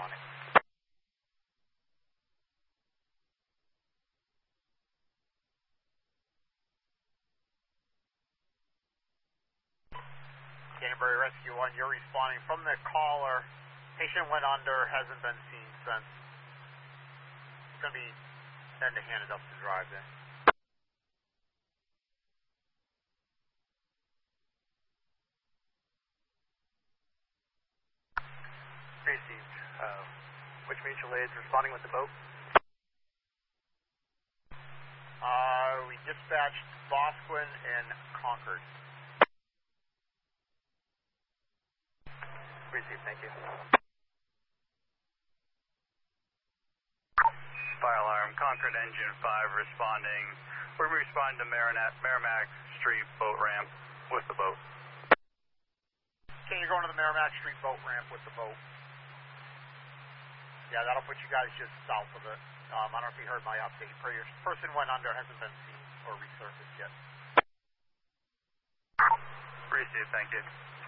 responding. Canterbury Rescue 1, you're responding from the caller. Patient went under, hasn't been seen since. It's going to be hand-to-hand enough to drive in. Received. Which mutual aid is responding with the boat? We dispatched Bosquen and Concord. Received, thank you. Fire alarm, Concord Engine 5 responding. We're responding to Merrimack Street boat ramp with the boat. Okay, you're going to the Merrimack Street boat ramp with the boat. Yeah, that'll put you guys just south of it. I don't know if you heard my update. Person went under, hasn't been seen or resurfaced yet. Received, thank you.